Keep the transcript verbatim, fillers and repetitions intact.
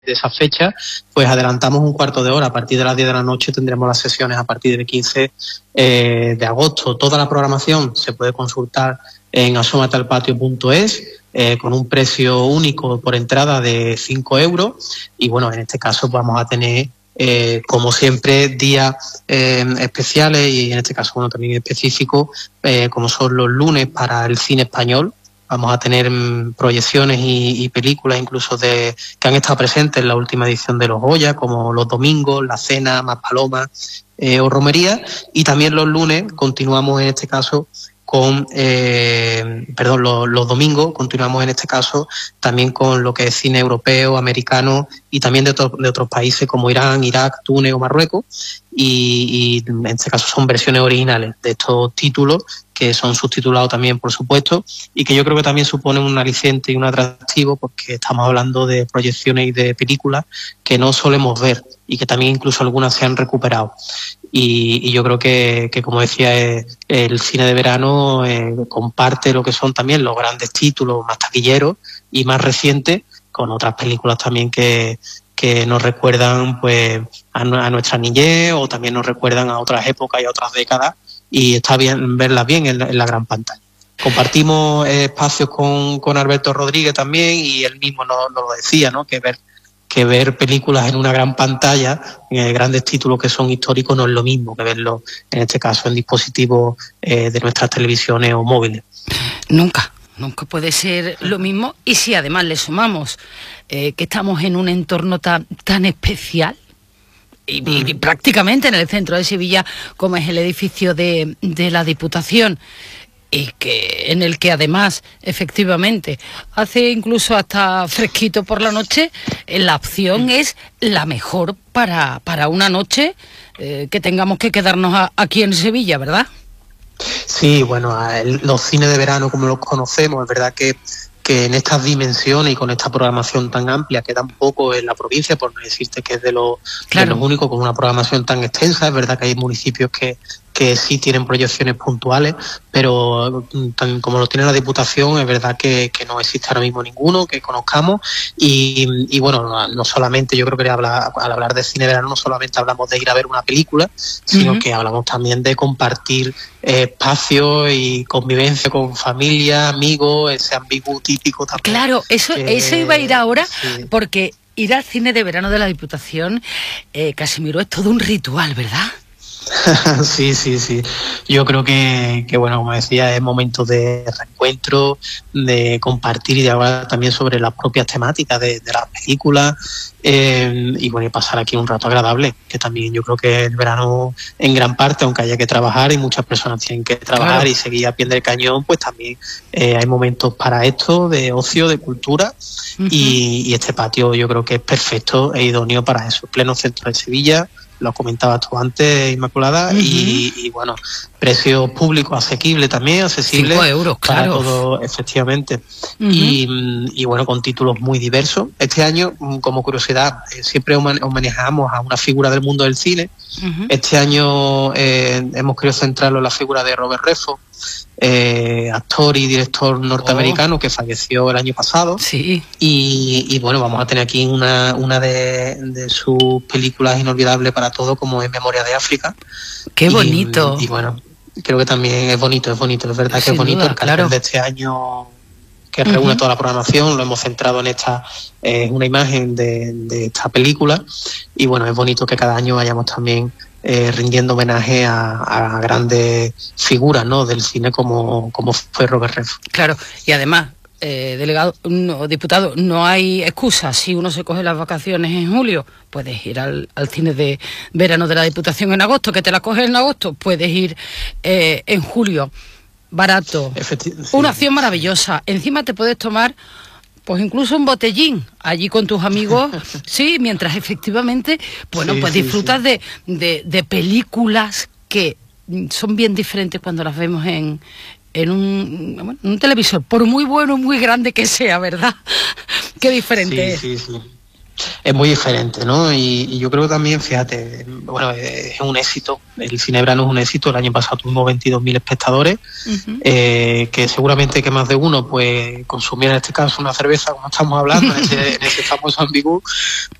de esa fecha, pues adelantamos un cuarto de hora. A partir de las diez de la noche tendremos las sesiones a partir del quince eh, de agosto. Toda la programación se puede consultar en asómate al patio punto es, eh, con un precio único por entrada de cinco euros. Y bueno, en este caso vamos a tener, eh, como siempre, días eh, especiales y en este caso bueno, también específicos, eh, como son los lunes para el cine español. Vamos a tener mm, proyecciones y, y películas incluso de que han estado presentes en la última edición de Los Goya, como Los Domingos, La Cena, Más Palomas eh, o Romería. Y también los lunes continuamos en este caso con, eh, perdón, los, los domingos continuamos en este caso también con lo que es cine europeo, americano y también de, to- de otros países como Irán, Irak, Túnez o Marruecos. Y, y en este caso son versiones originales de estos títulos que son subtitulados también, por supuesto, y que yo creo que también suponen un aliciente y un atractivo porque estamos hablando de proyecciones y de películas que no solemos ver y que también incluso algunas se han recuperado. Y, y yo creo que, que como decía, eh, el cine de verano eh, comparte lo que son también los grandes títulos más taquilleros y más recientes con otras películas también que, que nos recuerdan pues a, a nuestra niñez o también nos recuerdan a otras épocas y a otras décadas, y está bien verlas bien en la, en la gran pantalla. Compartimos eh, espacios con, con Alberto Rodríguez también, y él mismo nos, nos lo decía, ¿no? Que ver que ver películas en una gran pantalla, eh, grandes títulos que son históricos, no es lo mismo que verlo, en este caso, en dispositivos eh, de nuestras televisiones o móviles. Nunca, nunca puede ser lo mismo. Y si además le sumamos eh, que estamos en un entorno tan, tan especial, y, y, y prácticamente en el centro de Sevilla, como es el edificio de, de la Diputación, y que en el que además efectivamente hace incluso hasta fresquito por la noche, la opción es la mejor para, para una noche eh, que tengamos que quedarnos a, aquí en Sevilla, ¿verdad? Sí, bueno, el, los cines de verano como los conocemos, es verdad que que en estas dimensiones y con esta programación tan amplia, que tampoco en la provincia, por no decirte que es de los, claro, de los únicos con una programación tan extensa. Es verdad que hay municipios que, que sí tienen proyecciones puntuales, pero tan como lo tiene la Diputación, es verdad que, que no existe ahora mismo ninguno que conozcamos. Y, y bueno, no, no solamente, yo creo que habla, al hablar de cine de verano, no solamente hablamos de ir a ver una película, sino uh-huh. que hablamos también de compartir eh, espacios y convivencia con familia, amigos, ese ambiguo típico también. Claro, eso, que, eso iba a ir ahora, sí. Porque ir al cine de verano de la Diputación, eh, Casimiro, es todo un ritual, ¿verdad? Sí, sí, sí. Yo creo que, que, bueno, como decía, es momento de reencuentro, de compartir y de hablar también sobre las propias temáticas de, de las películas, eh, y bueno, y pasar aquí un rato agradable, que también yo creo que el verano en gran parte, aunque haya que trabajar y muchas personas tienen que trabajar, claro, y seguir a pie del cañón, pues también eh, hay momentos para esto, de ocio, de cultura, uh-huh. y, y este patio yo creo que es perfecto e idóneo para eso, pleno centro de Sevilla. Lo comentabas tú antes, Inmaculada, uh-huh. y, y bueno, precio público asequible también, accesible. cinco euros, claro. Para todo, efectivamente. Uh-huh. Y, y bueno, con títulos muy diversos. Este año, como curiosidad, eh, siempre manejamos a una figura del mundo del cine. Uh-huh. Este año eh, hemos querido centrarlo en la figura de Robert Redford, eh, actor y director norteamericano, oh. que falleció el año pasado. Sí. Y, y bueno, vamos a tener aquí una, una de, de sus películas inolvidables para todos, como es Memoria de África. ¡Qué y, bonito! Y bueno, creo que también es bonito, es bonito, es verdad que Sin es bonito. duda, el cartel claro. de este año, que reúne uh-huh. toda la programación, lo hemos centrado en esta, eh, una imagen de, de esta película, y bueno, es bonito que cada año vayamos también eh, rindiendo homenaje a, a grandes figuras, ¿no?, del cine como, como fue Robert Redford. Claro, y además, eh, delegado, no, diputado, no hay excusa. Si uno se coge las vacaciones en julio, puedes ir al, al cine de verano de la Diputación en agosto, que te la coges en agosto, puedes ir eh, en julio. Barato, Efecti- sí. Una acción maravillosa. Encima te puedes tomar, pues incluso un botellín allí con tus amigos, sí, mientras efectivamente, bueno, sí, pues sí, disfrutas sí. De, de, de películas que son bien diferentes cuando las vemos en, en un, bueno, un televisor, por muy bueno, muy grande que sea, ¿verdad? Qué diferente sí, es. Sí, sí. Es muy diferente, ¿no? Y, y yo creo que también, fíjate, bueno, es un éxito. El Cinebrano es un éxito. El año pasado tuvimos veintidós mil espectadores, uh-huh. eh, que seguramente que más de uno, pues, consumiera en este caso una cerveza, como estamos hablando, en ese, en ese famoso ambigú.